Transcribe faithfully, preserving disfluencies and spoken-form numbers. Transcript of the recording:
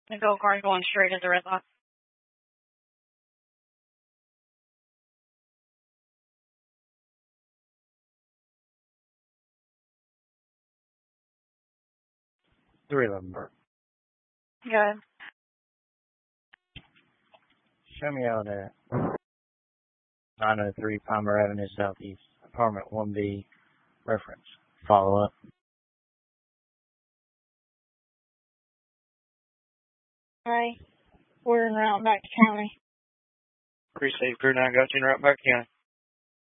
The go kart going straight at the red box. three eleven. Good. Show me out at nine oh three Palmer Avenue Southeast, apartment one B, reference. Follow up. Hi. We're en route back to county. Precinct three nine got you en route back to county.